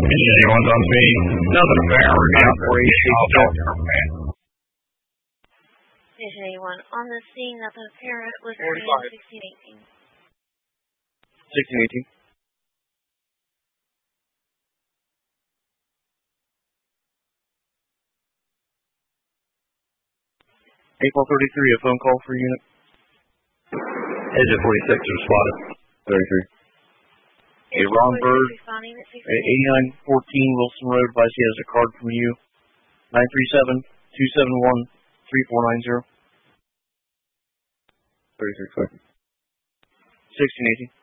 This is anyone's on me. Nothing fair. Operation. Is anyone on the scene? Nothing apparent. Was 45. 1618. 1618. April 33, a phone call for unit. Exit 46 is spotted. 33. A Ron Bird, 8914 Wilson Road, advice he has a card from you. 937-271-3490. 36 seconds. 1618.